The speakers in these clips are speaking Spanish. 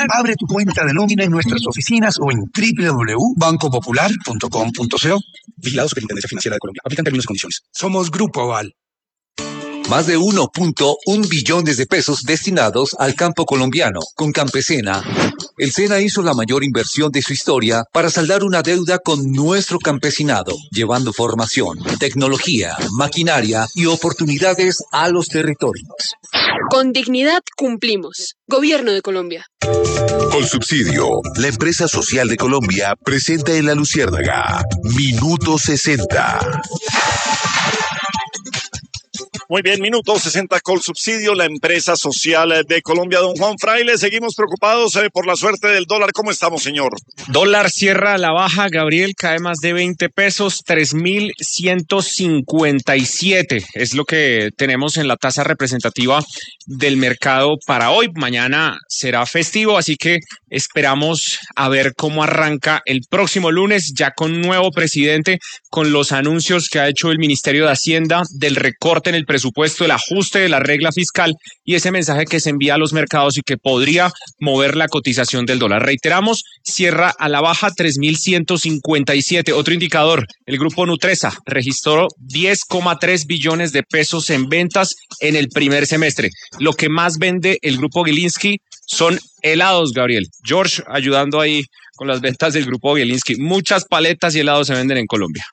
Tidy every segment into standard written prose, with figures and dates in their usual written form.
Abre tu cuenta de nómina en nuestras oficinas o en www.bancopopular.com.co. Vigilado Superintendencia Financiera de Colombia. Aplican términos y condiciones. Somos Grupo Aval. Más de 1.1 billones de pesos destinados al campo colombiano. Con Campesina, el SENA hizo la mayor inversión de su historia para saldar una deuda con nuestro campesinado, llevando formación, tecnología, maquinaria y oportunidades a los territorios. Con dignidad cumplimos. Gobierno de Colombia. Colsubsidio, la empresa social de Colombia, presenta en La Luciérnaga Minuto 60. Muy bien, Minuto 60 Colsubsidio, la empresa social de Colombia. Don Juan Fraile, seguimos preocupados por la suerte del dólar. ¿Cómo estamos, señor? Dólar cierra a la baja, Gabriel, cae más de 20 pesos, 3.157. Es lo que tenemos en la tasa representativa del mercado para hoy. Mañana será festivo, así que esperamos a ver cómo arranca el próximo lunes, ya con nuevo presidente, con los anuncios que ha hecho el Ministerio de Hacienda del recorte en el presupuesto, el ajuste de la regla fiscal y ese mensaje que se envía a los mercados y que podría mover la cotización del dólar. Reiteramos, cierra a la baja 3.157. Otro indicador, el grupo Nutresa registró 10,3 billones de pesos en ventas en el primer semestre. Lo que más vende el grupo Gilinski son helados, Gabriel. George ayudando ahí con las ventas del grupo Gilinski. Muchas paletas y helados se venden en Colombia.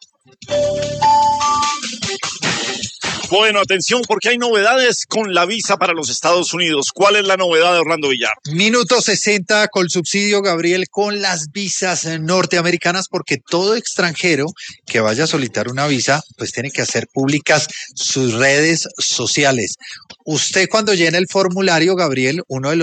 Bueno, atención, porque hay novedades con la visa para los Estados Unidos. ¿Cuál es la novedad de Orlando Villar? Minuto 60 Colsubsidio, Gabriel, con las visas norteamericanas, porque todo extranjero que vaya a solicitar una visa, pues tiene que hacer públicas sus redes sociales. Usted cuando llena el formulario, Gabriel, una de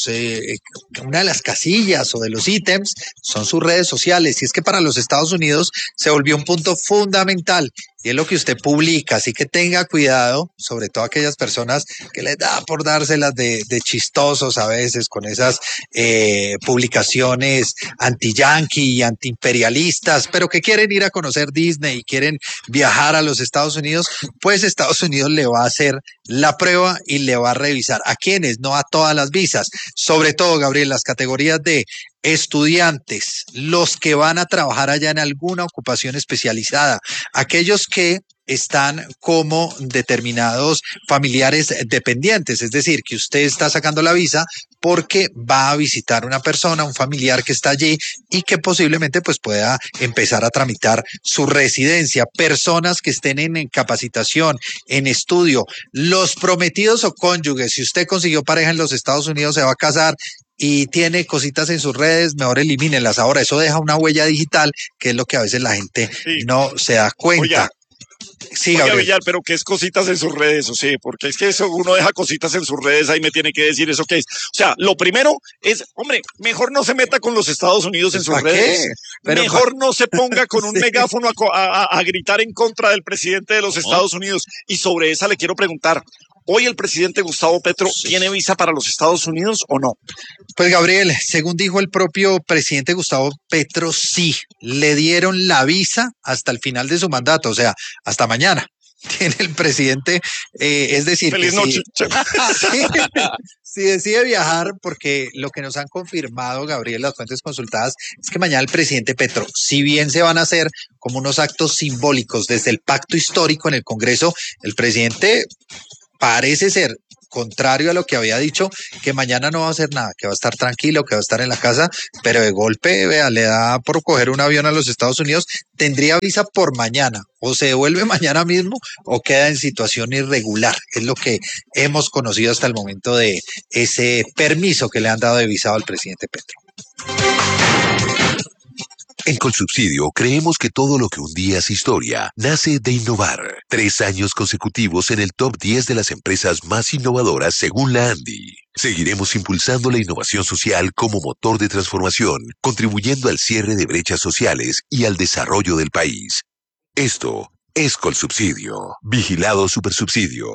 las casillas o de los ítems son sus redes sociales. Y es que para los Estados Unidos se volvió un punto fundamental. Y es lo que usted publica, así que tenga cuidado, sobre todo aquellas personas que les da por dárselas de chistosos a veces con esas publicaciones anti-yankee y anti-imperialistas, pero que quieren ir a conocer Disney y quieren viajar a los Estados Unidos, pues Estados Unidos le va a hacer la prueba y le va a revisar. ¿A quiénes? No a todas las visas. Sobre todo, Gabriel, las categorías de estudiantes, los que van a trabajar allá en alguna ocupación especializada, aquellos que están como determinados familiares dependientes, es decir, que usted está sacando la visa porque va a visitar una persona, un familiar que está allí y que posiblemente pues pueda empezar a tramitar su residencia, personas que estén en capacitación, en estudio, los prometidos o cónyuges, si usted consiguió pareja en los Estados Unidos, se va a casar y tiene cositas en sus redes, mejor elimínenlas. Ahora, eso deja una huella digital, que es lo que a veces la gente no se da cuenta. Oye, Sí, Oiga, Villar, pero ¿qué es cositas en sus redes? O sea, porque es que eso, uno deja cositas en sus redes, ahí me tiene que decir eso qué es. O sea, lo primero es, hombre, mejor no se meta con los Estados Unidos en sus redes. Mejor no se ponga con un megáfono a gritar en contra del presidente de los Estados Unidos. Y sobre esa le quiero preguntar, ¿hoy el presidente Gustavo Petro tiene visa para los Estados Unidos o no? Pues Gabriel, según dijo el propio presidente Gustavo Petro, sí, le dieron la visa hasta el final de su mandato, o sea, hasta mañana. Tiene el presidente, es decir, feliz noche. Si decide viajar, porque lo que nos han confirmado, Gabriel, las fuentes consultadas, es que mañana el presidente Petro, si bien se van a hacer como unos actos simbólicos desde el pacto histórico en el Congreso, el presidente parece ser, contrario a lo que había dicho, que mañana no va a hacer nada, que va a estar tranquilo, que va a estar en la casa, pero de golpe, vea, le da por coger un avión a los Estados Unidos, tendría visa por mañana, o se devuelve mañana mismo, o queda en situación irregular, es lo que hemos conocido hasta el momento de ese permiso que le han dado de visado al presidente Petro. En Colsubsidio creemos que todo lo que un día es historia nace de innovar. 3 años consecutivos en el top 10 de las empresas más innovadoras según la ANDI. Seguiremos impulsando la innovación social como motor de transformación, contribuyendo al cierre de brechas sociales y al desarrollo del país. Esto es Colsubsidio. Vigilado Supersubsidio.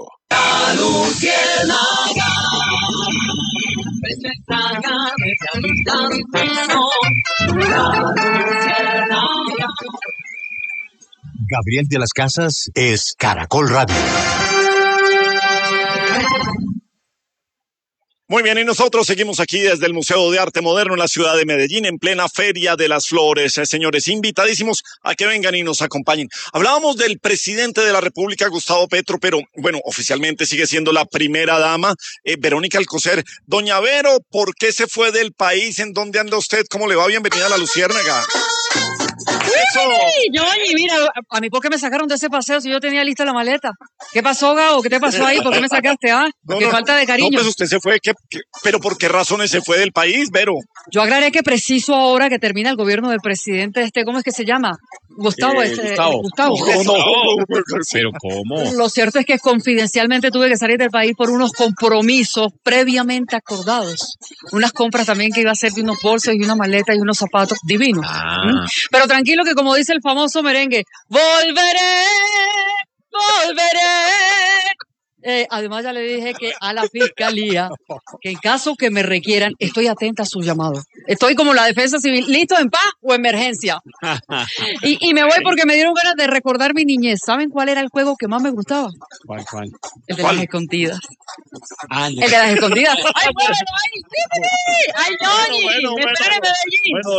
Gabriel de las Casas es Caracol Radio. Muy bien, y nosotros seguimos aquí desde el Museo de Arte Moderno en la ciudad de Medellín, en plena Feria de las Flores. Señores, invitadísimos a que vengan y nos acompañen. Hablábamos del presidente de la República, Gustavo Petro, pero bueno, oficialmente sigue siendo la primera dama, Verónica Alcocer. Doña Vero, ¿por qué se fue del país? ¿En dónde anda usted? ¿Cómo le va? Bienvenida a La Luciérnaga. ¡Eso! Yoñi, mira, a mí ¿por qué me sacaron de ese paseo si yo tenía lista la maleta? ¿Qué pasó, Gabo? ¿Qué te pasó ahí? ¿Por qué me sacaste? Qué falta de cariño. No, pues usted se fue, ¿pero por qué razones se fue del país, Vero? Yo aclaré que preciso ahora que termina el gobierno del presidente ¿cómo es que se llama? Gustavo. Gustavo. No. Pero ¿cómo? Lo cierto es que confidencialmente tuve que salir del país por unos compromisos previamente acordados. Unas compras también que iba a hacer de unos bolsos y una maleta y unos zapatos divinos. Pero tranquilo que como dice el famoso merengue, volveré. Además ya le dije que a la fiscalía, que en caso que me requieran, estoy atenta a su llamado. Estoy como la defensa civil, listo en paz o emergencia. Y me voy porque me dieron ganas de recordar mi niñez. ¿Saben cuál era el juego que más me gustaba? ¿Cuál? El de las escondidas. El de las escondidas. ¡Ay, bueno! ¡Ay, Yoñi! ¡Me espera en Medellín! Bueno,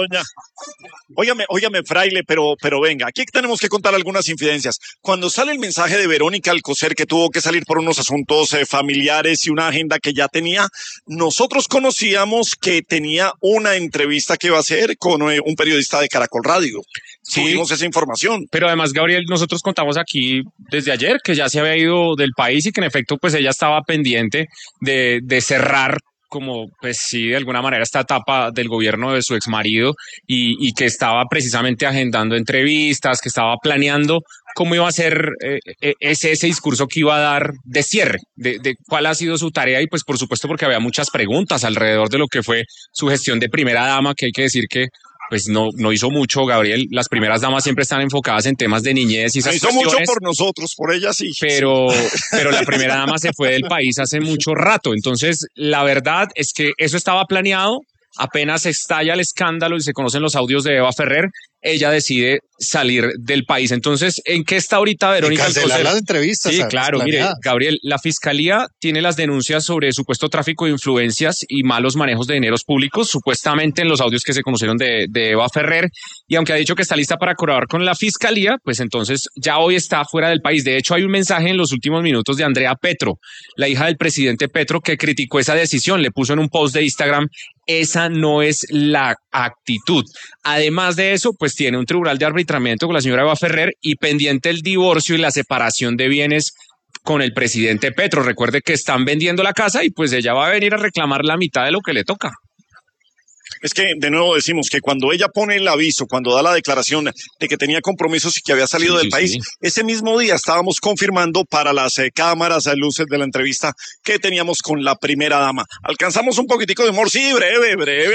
doña. Óigame, fraile, pero venga, aquí tenemos que contar algunas infidencias. Cuando sale el mensaje de Verónica Alcocer que tuvo que salir por unos asuntos familiares y una agenda que ya tenía, nosotros conocíamos que tenía una entrevista que iba a hacer con un periodista de Caracol Radio. Sí, tuvimos esa información. Pero además, Gabriel, nosotros contamos aquí desde ayer que ya se había ido del país y que en efecto pues ella estaba pendiente de cerrar como, pues sí, de alguna manera esta etapa del gobierno de su exmarido y que estaba precisamente agendando entrevistas, que estaba planeando cómo iba a ser ese discurso que iba a dar de cierre, de cuál ha sido su tarea y pues por supuesto porque había muchas preguntas alrededor de lo que fue su gestión de primera dama, que hay que decir que pues no hizo mucho, Gabriel. Las primeras damas siempre están enfocadas en temas de niñez y esas cuestiones. Hizo mucho por nosotros, por ella sí. Pero la primera dama se fue del país hace mucho rato. Entonces, la verdad es que eso estaba planeado. Apenas estalla el escándalo y se conocen los audios de Eva Ferrer, ella decide salir del país. Entonces, ¿en qué está ahorita Verónica Alcocer? Cancelar las entrevistas. Sí, claro. Mire, Gabriel, la Fiscalía tiene las denuncias sobre supuesto tráfico de influencias y malos manejos de dineros públicos, supuestamente en los audios que se conocieron de Eva Ferrer. Y aunque ha dicho que está lista para colaborar con la Fiscalía, pues entonces ya hoy está fuera del país. De hecho, hay un mensaje en los últimos minutos de Andrea Petro, la hija del presidente Petro, que criticó esa decisión. Le puso en un post de Instagram: esa no es la actitud. Además de eso, pues tiene un tribunal de arbitramiento con la señora Eva Ferrer y pendiente el divorcio y la separación de bienes con el presidente Petro. Recuerde que están vendiendo la casa y pues ella va a venir a reclamar la mitad de lo que le toca. Es que, de nuevo decimos que cuando ella pone el aviso, cuando da la declaración de que tenía compromisos y que había salido del país, ese mismo día estábamos confirmando para las cámaras, luces de la entrevista que teníamos con la primera dama. Alcanzamos un poquitico de humor, sí, breve.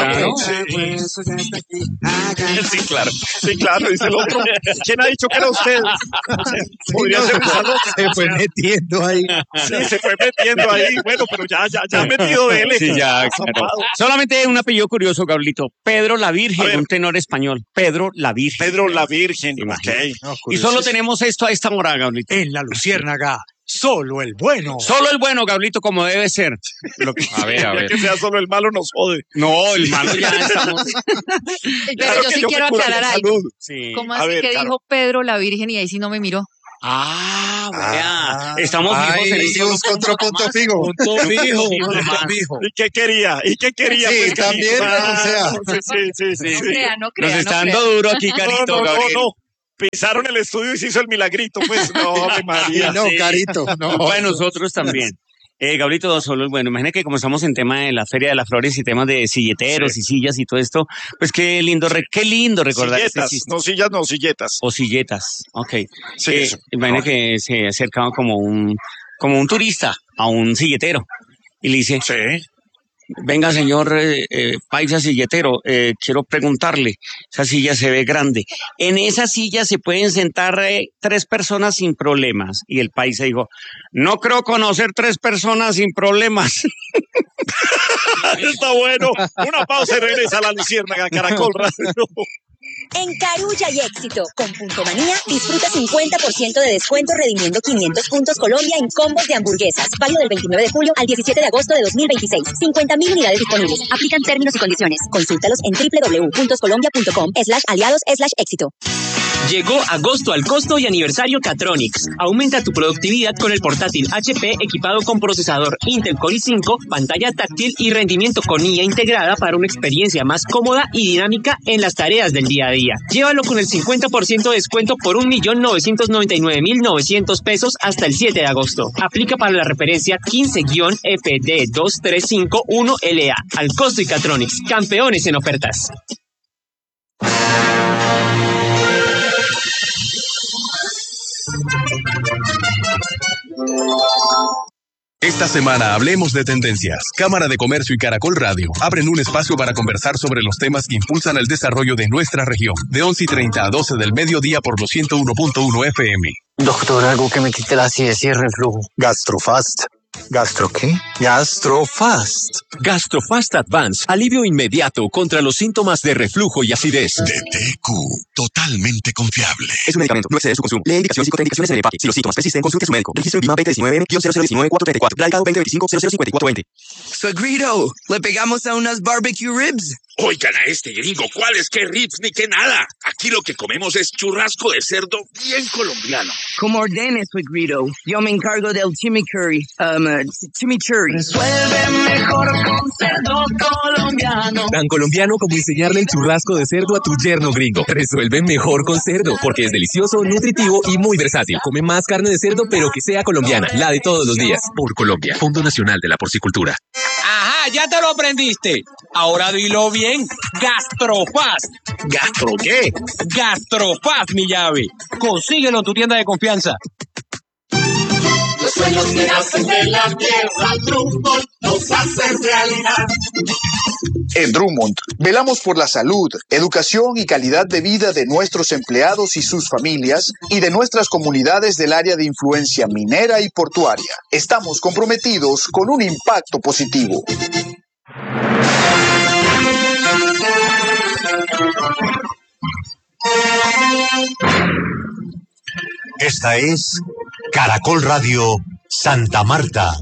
Sí, claro, dice el otro. ¿Quién ha dicho que era usted? Podría ser un saludo. Se fue metiendo ahí. Sí, se fue metiendo ahí. Bueno, pero ya metido de él. Sí, ya, claro. Solamente un apellido curioso, Gabrielito. Pedro la Virgen, un tenor español. Pedro la Virgen. Pedro la Virgen, ok. No, y solo tenemos esto a esta hora, Gabrielito. En La Luciérnaga, solo el bueno. Solo el bueno, Gabrielito, como debe ser. A ver. Que sea solo el malo nos jode. No, el malo ya estamos. Pero claro, yo sí quiero aclarar algo. Sí. ¿Cómo así que dijo Pedro la Virgen y ahí sí no me miró? Estamos vivos en este contra punto fijo. Punto fijo. ¿Y qué quería? Sí, pues, también, sí. No crea. Nos está dando duro aquí, Carito, Gabriel. No. Pisaron el estudio y se hizo el milagrito, pues no, María. No, Carito, no. Bueno, nosotros también. Gabrielito, solo bueno, imagínate que como estamos en tema de la Feria de las Flores y temas de silleteros y sillas y todo esto, pues qué lindo recordar. Silletas, no sillas, no silletas. O silletas, ok. Sí, imagínate que se acercaba como un turista a un silletero y le dice: venga, señor paisa silletero, quiero preguntarle, esa silla se ve grande. En esa silla se pueden sentar 3 personas sin problemas. Y el paisa dijo: no creo conocer 3 personas sin problemas. Está bueno. Una pausa y regresa a La Luciérnaga, Caracol Radio. En Carulla y Éxito, con Punto Manía, disfruta 50% de descuento redimiendo 500 puntos Colombia en combos de hamburguesas. Válido del 29 de julio al 17 de agosto de 2026. 50.000 unidades disponibles. Aplican términos y condiciones. Consúltalos en www.colombia.com/aliados/éxito. Llegó agosto al costo y aniversario Catronics. Aumenta tu productividad con el portátil HP equipado con procesador Intel Core i5, pantalla táctil y rendimiento con IA integrada para una experiencia más cómoda y dinámica en las tareas del día a día. Llévalo con el 50% de descuento por 1.999.900 pesos hasta el 7 de agosto. Aplica para la referencia 15-FD2351LA. Al costo y Catronics, campeones en ofertas. Esta semana hablemos de tendencias. Cámara de Comercio y Caracol Radio abren un espacio para conversar sobre los temas que impulsan el desarrollo de nuestra región. De 11:30 a 12 del mediodía por los 101.1 FM. Doctor, algo que me quite la acidez y el reflujo. Gastrofast. ¿Gastro qué? Gastrofast. Gastrofast Advance, alivio inmediato contra los síntomas de reflujo y acidez. DTQ, totalmente confiable. Es un medicamento, no excede su consumo. Lee indicaciones y contraindicaciones en el empaque. Si los síntomas persisten, consulte a su médico. Registro en BIMA 2019-0019-434. Radicado 2025-005420. Suegrito, ¿le pegamos a unas barbecue ribs? Oigan a este gringo, ¿cuáles qué ribs ni qué nada? Aquí lo que comemos es churrasco de cerdo bien colombiano. Como ordene, suegrito. Yo me encargo del chimichurri. Chimichurri. Resuelve mejor con cerdo colombiano. Tan colombiano como enseñarle el churrasco de cerdo a tu yerno gringo. Resuelve mejor con cerdo, porque es delicioso, nutritivo y muy versátil. Come más carne de cerdo, pero que sea colombiana, la de todos los días. Por Colombia, Fondo Nacional de la Porcicultura. Ajá, ya te lo aprendiste. Ahora dilo bien. Gastrofast. ¿Gastro qué? Gastrofast, mi llave. Consíguelo en tu tienda de confianza. Los sueños que nacen de la tierra, Drummond los hace realidad. En Drummond, velamos por la salud, educación y calidad de vida de nuestros empleados y sus familias y de nuestras comunidades del área de influencia minera y portuaria. Estamos comprometidos con un impacto positivo. Esta es Caracol Radio Santa Marta,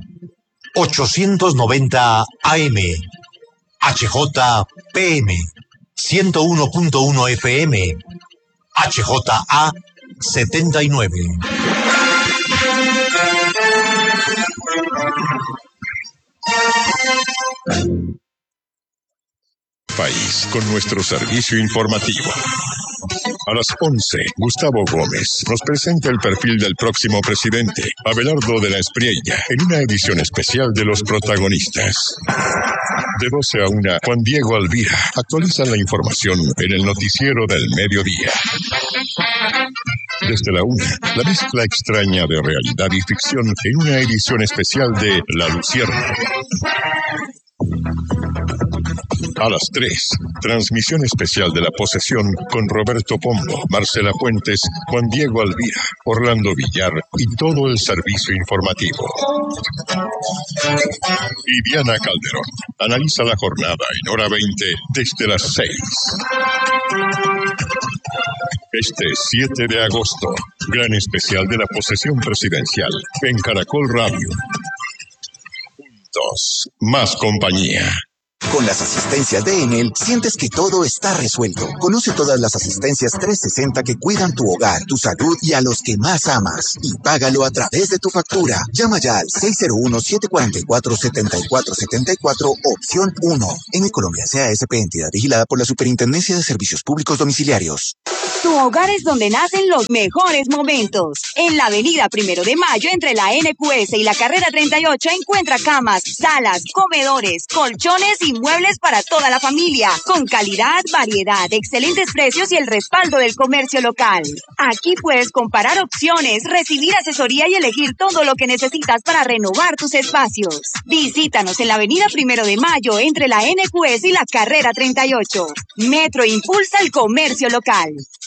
890 AM, HJPM, 101.1 FM, HJA 79. País con nuestro servicio informativo. A las 11, Gustavo Gómez nos presenta el perfil del próximo presidente, Abelardo de la Espriella, en una edición especial de Los Protagonistas. De 12 a 1, Juan Diego Alvira actualiza la información en el noticiero del mediodía. Desde la 1, la mezcla extraña de realidad y ficción en una edición especial de La Lucierna. A las 3, transmisión especial de La Posesión con Roberto Pombo, Marcela Fuentes, Juan Diego Alvira, Orlando Villar y todo el servicio informativo. Viviana Calderón analiza la jornada en hora 20 desde las 6. Este 7 de agosto, gran especial de La Posesión Presidencial en Caracol Radio. Juntos, más compañía. Con las asistencias de Enel, sientes que todo está resuelto. Conoce todas las asistencias 360 que cuidan tu hogar, tu salud y a los que más amas. Y págalo a través de tu factura. Llama ya al 601-744-7474, opción 1. En Colombia S.A.S.P. entidad vigilada por la Superintendencia de Servicios Públicos Domiciliarios. Tu hogar es donde nacen los mejores momentos. En la avenida 1 de Mayo, entre la NQS y la carrera 38, encuentra camas, salas, comedores, colchones y muebles para toda la familia, con calidad, variedad, excelentes precios y el respaldo del comercio local. Aquí puedes comparar opciones, recibir asesoría y elegir todo lo que necesitas para renovar tus espacios. Visítanos en la avenida 1 de Mayo, entre la NQS y la carrera 38. Metro impulsa el comercio local.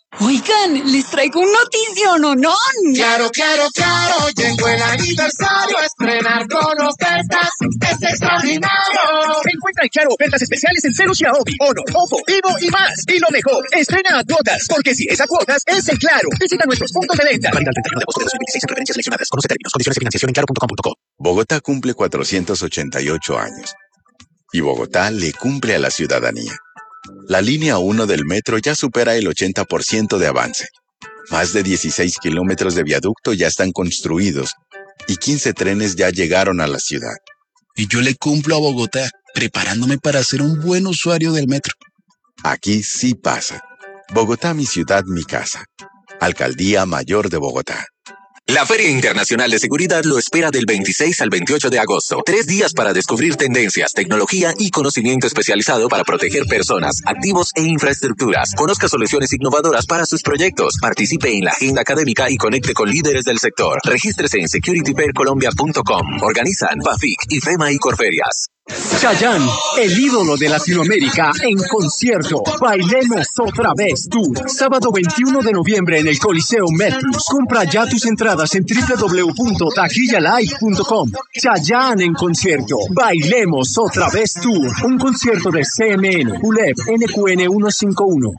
Oigan, les traigo un notición, ¿o no? Claro, llegó el aniversario, estrenar con ofertas es extraordinario. Encuentra en Claro ofertas especiales en Celu, Xiaomi, Honor, Oppo, Vivo y más. Y lo mejor, estrena a cuotas, porque si es a cuotas, es en Claro. Visita nuestros puntos de venta. Válido al 31 de agosto de 2026 en referencias seleccionadas. Conoce términos, condiciones de financiación en claro.com.co. Bogotá cumple 488 años. Y Bogotá le cumple a la ciudadanía. La línea 1 del metro ya supera el 80% de avance. Más de 16 kilómetros de viaducto ya están construidos y 15 trenes ya llegaron a la ciudad. Y yo le cumplo a Bogotá, preparándome para ser un buen usuario del metro. Aquí sí pasa. Bogotá, mi ciudad, mi casa. Alcaldía Mayor de Bogotá. La Feria Internacional de Seguridad lo espera del 26 al 28 de agosto. 3 días para descubrir tendencias, tecnología y conocimiento especializado para proteger personas, activos e infraestructuras. Conozca soluciones innovadoras para sus proyectos. Participe en la agenda académica y conecte con líderes del sector. Regístrese en securityfaircolombia.com. Organizan FAFIC y FEMA y Corferias. Chayanne, el ídolo de Latinoamérica, en concierto. Bailemos otra vez Tour. Sábado 21 de noviembre en el Coliseo Metros. Compra ya tus entradas en www.taquillalive.com. Chayanne en concierto. Bailemos otra vez Tour. Un concierto de CMN, ULEP, NQN 151.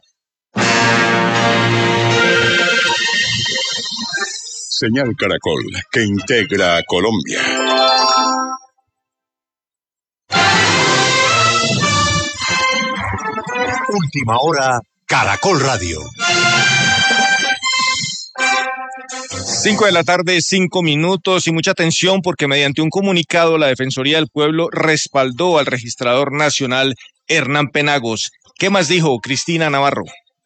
Señal Caracol, que integra a Colombia. Última hora, Caracol Radio. 5 de la tarde, 5 minutos y mucha atención porque mediante un comunicado la Defensoría del Pueblo respaldó al registrador nacional Hernán Penagos. ¿Qué más dijo Cristina Navarro?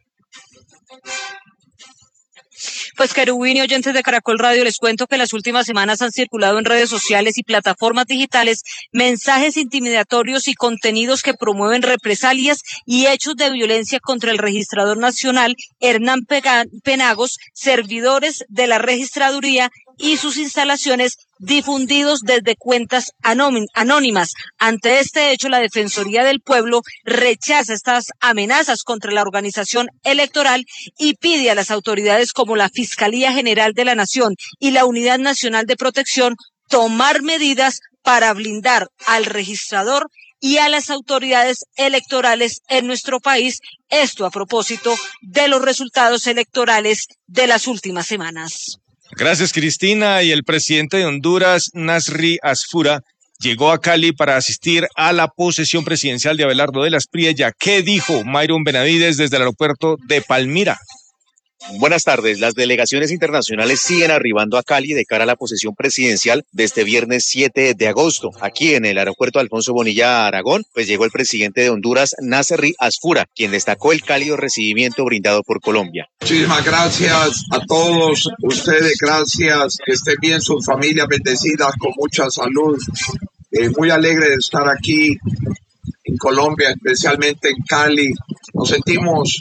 Pues Querubín y oyentes de Caracol Radio, les cuento que las últimas semanas han circulado en redes sociales y plataformas digitales mensajes intimidatorios y contenidos que promueven represalias y hechos de violencia contra el registrador nacional Hernán Penagos, servidores de la registraduría y sus instalaciones difundidos desde cuentas anónimas. Ante este hecho, la Defensoría del Pueblo rechaza estas amenazas contra la organización electoral y pide a las autoridades como la Fiscalía General de la Nación y la Unidad Nacional de Protección tomar medidas para blindar al registrador y a las autoridades electorales en nuestro país. Esto a propósito de los resultados electorales de las últimas semanas. Gracias, Cristina. Y el presidente de Honduras, Nasri Asfura, llegó a Cali para asistir a la posesión presidencial de Abelardo de la Espriella. ¿Qué dijo Myron Benavides desde el aeropuerto de Palmira? Buenas tardes. Las delegaciones internacionales siguen arribando a Cali de cara a la posesión presidencial de este viernes 7 de agosto. Aquí en el aeropuerto Alfonso Bonilla Aragón, pues llegó el presidente de Honduras, Nasri Asfura, quien destacó el cálido recibimiento brindado por Colombia. Muchísimas gracias a todos ustedes, gracias, que estén bien sus familias bendecidas, con mucha salud. Muy alegre de estar aquí en Colombia, especialmente en Cali. Nos sentimos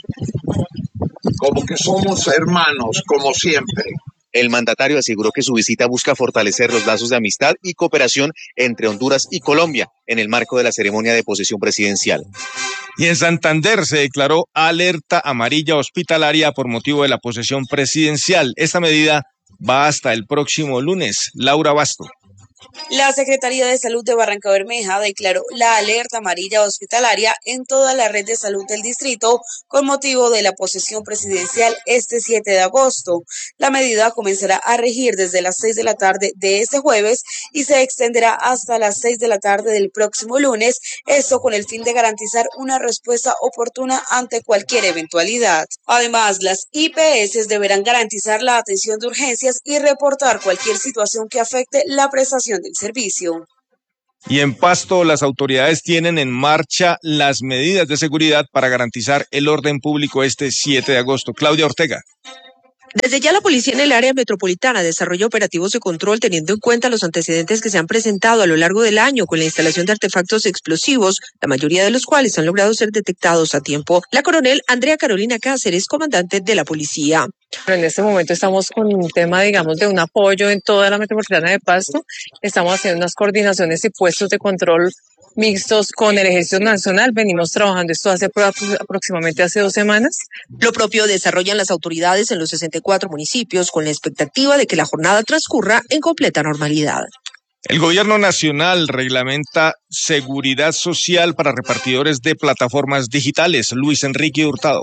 como que somos hermanos, como siempre. El mandatario aseguró que su visita busca fortalecer los lazos de amistad y cooperación entre Honduras y Colombia en el marco de la ceremonia de posesión presidencial. Y en Santander se declaró alerta amarilla hospitalaria por motivo de la posesión presidencial. Esta medida va hasta el próximo lunes. Laura Basto. La Secretaría de Salud de Barrancabermeja declaró la alerta amarilla hospitalaria en toda la red de salud del distrito con motivo de la posesión presidencial este 7 de agosto. La medida comenzará a regir desde las 6 de la tarde de este jueves y se extenderá hasta las 6 de la tarde del próximo lunes, esto con el fin de garantizar una respuesta oportuna ante cualquier eventualidad. Además, las IPS deberán garantizar la atención de urgencias y reportar cualquier situación que afecte la prestación del servicio. Y en Pasto, las autoridades tienen en marcha las medidas de seguridad para garantizar el orden público este 7 de agosto. Claudia Ortega. Desde ya la policía en el área metropolitana desarrolla operativos de control teniendo en cuenta los antecedentes que se han presentado a lo largo del año con la instalación de artefactos explosivos, la mayoría de los cuales han logrado ser detectados a tiempo. La coronel Andrea Carolina Cáceres, comandante de la policía. En este momento estamos con un tema, digamos, de un apoyo en toda la metropolitana de Pasto. Estamos haciendo unas coordinaciones y puestos de control mixtos con el Ejército Nacional. Venimos trabajando esto aproximadamente hace 2 semanas. Lo propio desarrollan las autoridades en los 64 municipios con la expectativa de que la jornada transcurra en completa normalidad. El gobierno nacional reglamenta seguridad social para repartidores de plataformas digitales. Luis Enrique Hurtado.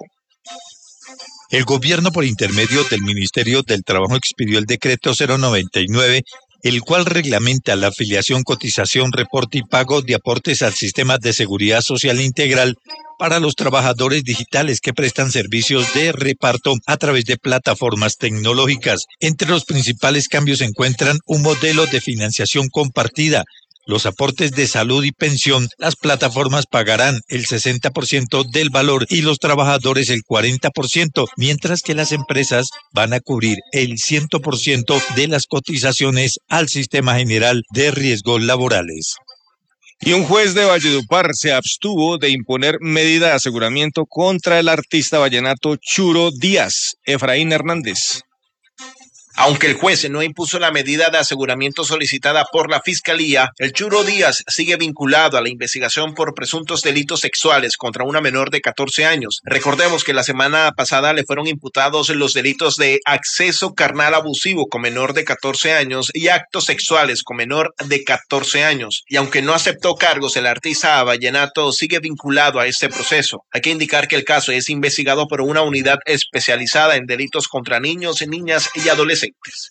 El gobierno, por intermedio del Ministerio del Trabajo, expidió el decreto 099, el cual reglamenta la afiliación, cotización, reporte y pago de aportes al sistema de seguridad social integral para los trabajadores digitales que prestan servicios de reparto a través de plataformas tecnológicas. Entre los principales cambios se encuentran un modelo de financiación compartida, los aportes de salud y pensión. Las plataformas pagarán el 60% del valor y los trabajadores el 40%, mientras que las empresas van a cubrir el 100% de las cotizaciones al Sistema General de Riesgos Laborales. Y un juez de Valledupar se abstuvo de imponer medida de aseguramiento contra el artista vallenato Churo Díaz. Efraín Hernández. Aunque el juez no impuso la medida de aseguramiento solicitada por la Fiscalía, el Churo Díaz sigue vinculado a la investigación por presuntos delitos sexuales contra una menor de 14 años. Recordemos que la semana pasada le fueron imputados los delitos de acceso carnal abusivo con menor de 14 años y actos sexuales con menor de 14 años. Y aunque no aceptó cargos, el artista vallenato sigue vinculado a este proceso. Hay que indicar que el caso es investigado por una unidad especializada en delitos contra niños, niñas y adolescentes.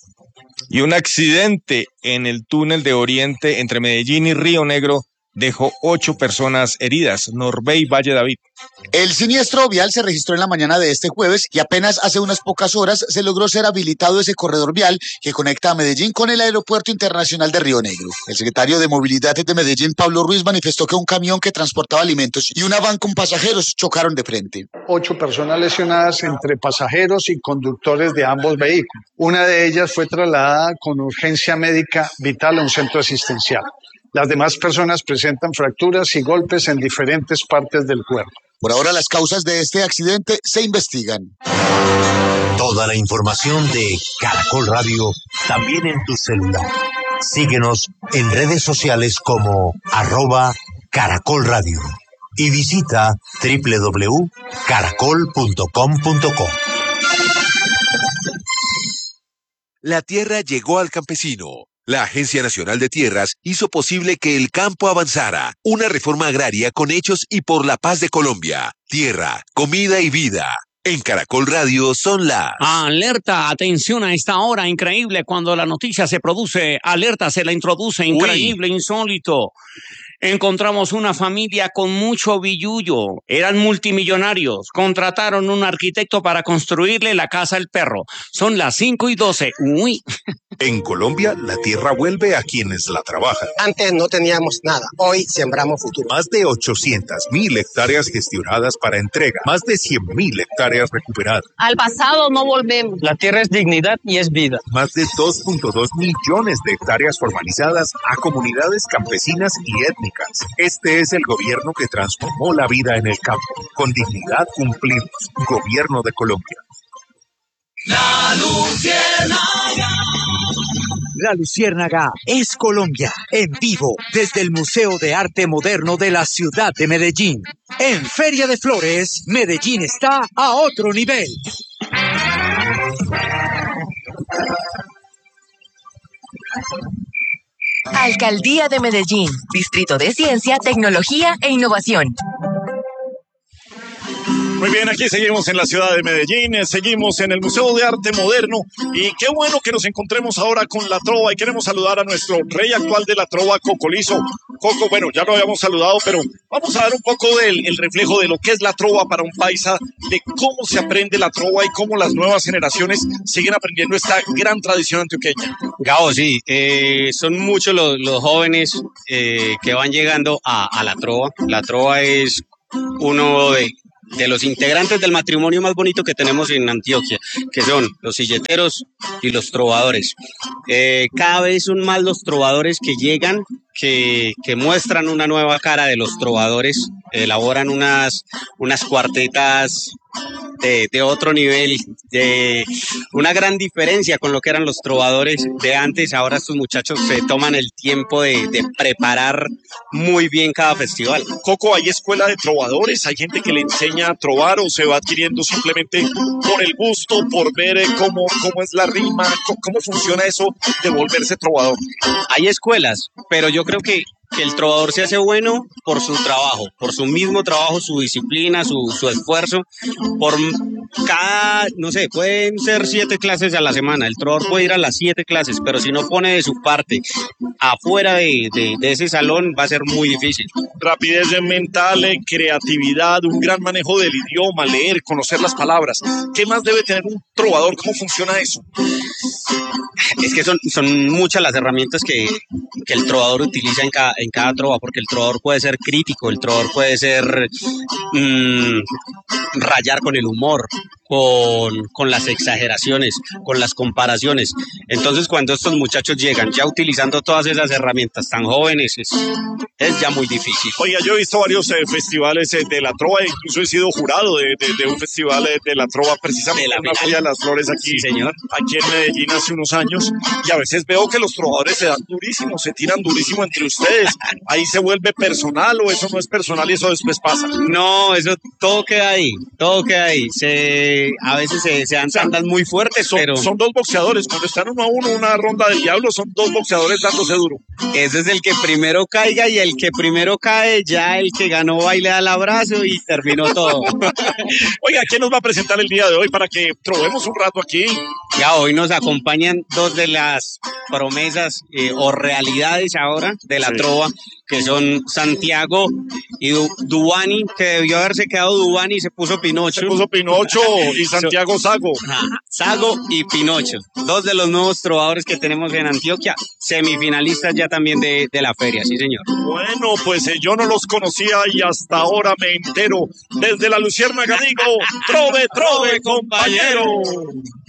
Y un accidente en el túnel de Oriente entre Medellín y Río Negro dejó 8 personas heridas. Norbey Valle David. El siniestro vial se registró en la mañana de este jueves y apenas hace unas pocas horas se logró ser habilitado ese corredor vial que conecta a Medellín con el Aeropuerto Internacional de Río Negro. El secretario de Movilidad de Medellín, Pablo Ruiz, manifestó que un camión que transportaba alimentos y una van con pasajeros chocaron de frente. 8 personas lesionadas entre pasajeros y conductores de ambos vehículos. Una de ellas fue trasladada con urgencia médica vital a un centro asistencial. Las demás personas presentan fracturas y golpes en diferentes partes del cuerpo. Por ahora las causas de este accidente se investigan. Toda la información de Caracol Radio también en tu celular. Síguenos en redes sociales como @Caracol Radio y visita www.caracol.com.co. La tierra llegó al campesino. La Agencia Nacional de Tierras hizo posible que el campo avanzara. Una reforma agraria con hechos y por la paz de Colombia. Tierra, comida y vida. En Caracol Radio son las... Alerta, atención a esta hora increíble cuando la noticia se produce. Alerta, se la introduce, increíble, insólito. Encontramos una familia con mucho billullo. Eran multimillonarios. Contrataron un arquitecto para construirle la casa al perro. Son las 5:12. Uy. En Colombia, la tierra vuelve a quienes la trabajan. Antes no teníamos nada. Hoy sembramos futuro. Más de 800.000 hectáreas gestionadas para entrega. Más de 100.000 hectáreas recuperadas. Al pasado no volvemos. La tierra es dignidad y es vida. Más de 2.2 millones de hectáreas formalizadas a comunidades campesinas y étnicas. Este es el gobierno que transformó la vida en el campo. Con dignidad cumplimos. Gobierno de Colombia. La Luciérnaga. La Luciérnaga es Colombia, en vivo, desde el Museo de Arte Moderno de la ciudad de Medellín. En Feria de Flores, Medellín está a otro nivel. Alcaldía de Medellín, Distrito de Ciencia, Tecnología e Innovación. Muy bien, aquí seguimos en la ciudad de Medellín, seguimos en el Museo de Arte Moderno y qué bueno que nos encontremos ahora con la trova y queremos saludar a nuestro rey actual de la trova, Coco Lizo. Coco, bueno, ya lo habíamos saludado, pero vamos a dar un poco del reflejo de lo que es la trova para un paisa, de cómo se aprende la trova y cómo las nuevas generaciones siguen aprendiendo esta gran tradición antioqueña. Gabo, sí, son muchos los jóvenes que van llegando a la trova. La trova es uno de los integrantes del matrimonio más bonito que tenemos en Antioquia, que son los silleteros y los trovadores. Cada vez son más los trovadores que llegan, que muestran una nueva cara de los trovadores, elaboran unas cuartetas de otro nivel, de una gran diferencia con lo que eran los trovadores de antes. Ahora estos muchachos se toman el tiempo de preparar muy bien cada festival. Coco, ¿hay escuela de trovadores? ¿Hay gente que le enseña a trovar o se va adquiriendo simplemente por el gusto, por ver cómo es la rima, cómo funciona eso de volverse trovador? Hay escuelas, pero yo creo que el trovador se hace bueno por su trabajo, por su mismo trabajo, su disciplina, su esfuerzo, por cada, no sé, pueden ser 7 clases a la semana, el trovador puede ir a las 7 clases, pero si no pone de su parte afuera de ese salón va a ser muy difícil. Rapidez mental, creatividad, un gran manejo del idioma, leer, conocer las palabras. ¿Qué más debe tener un trovador? ¿Cómo funciona eso? Es que son muchas las herramientas que el trovador utiliza en cada trova, porque el trovador puede ser crítico, el trovador puede ser rayar con el humor, con las exageraciones, con las comparaciones. Entonces, cuando estos muchachos llegan ya utilizando todas esas herramientas tan jóvenes, es ya muy difícil. Oiga, yo he visto varios festivales de la trova, incluso he sido jurado de un festival de la trova, precisamente en la Feria de las Flores aquí, sí, señor, aquí en Medellín hace unos años, y a veces veo que los trovadores se dan durísimo, se tiran durísimo entre ustedes. Ahí se vuelve personal, o eso no es personal y eso después pasa. No, eso todo queda ahí, todo queda ahí. A veces se dan tandas muy fuertes, pero son dos boxeadores. Cuando están 1 a 1, una ronda del diablo, son dos boxeadores dándose duro. Ese es el que primero caiga, y el que primero cae, ya el que ganó va y le da el abrazo y terminó todo. Oiga, ¿quién nos va a presentar el día de hoy para que trovemos un rato aquí? Ya hoy nos acompañan 2 de las promesas o realidades ahora de la trova, que son Santiago y Duvani, que debió haberse quedado Duvani y se puso Pinocho. Se puso Pinocho y Santiago Sago. Sago y Pinocho, 2 de los nuevos trovadores que tenemos en Antioquia, semifinalistas ya también de la feria, sí señor. Bueno, pues yo no los conocía y hasta ahora me entero. Desde la Luciérnaga digo, trove, trove, compañero.